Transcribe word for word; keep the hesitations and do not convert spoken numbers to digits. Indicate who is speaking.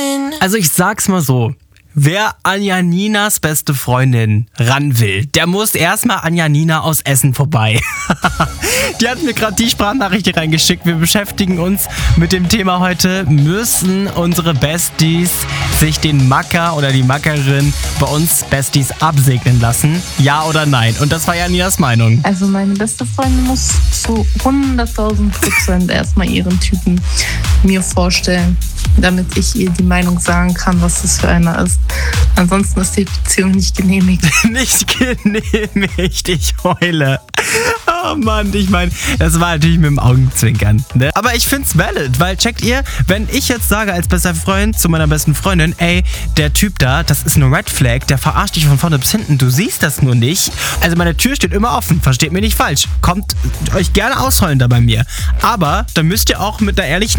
Speaker 1: Also ich sag's mal so. Wer an Janinas beste Freundin ran will, der muss erstmal an Janina aus Essen vorbei. Die hat mir gerade die Sprachnachricht hier reingeschickt. Wir beschäftigen uns mit dem Thema heute. Müssen unsere Besties sich den Macker oder die Mackerin bei uns Besties absegnen lassen? Ja oder nein? Und das war Janinas Meinung.
Speaker 2: Also meine beste Freundin muss zu hunderttausend Prozent erstmal ihren Typen mir vorstellen, damit ich ihr die Meinung sagen kann, was das für einer ist. Ansonsten ist die Beziehung nicht genehmigt.
Speaker 1: Nicht genehmigt, ich heule. Oh Mann, ich meine, das war natürlich mit dem Augenzwinkern. Ne? Aber ich find's valid, weil checkt ihr, wenn ich jetzt sage als bester Freund zu meiner besten Freundin, ey, der Typ da, das ist eine Red Flag, der verarscht dich von vorne bis hinten, du siehst das nur nicht. Also meine Tür steht immer offen, versteht mir nicht falsch. Kommt euch gerne ausheulen da bei mir. Aber dann müsst ihr auch mit einer ehrlichen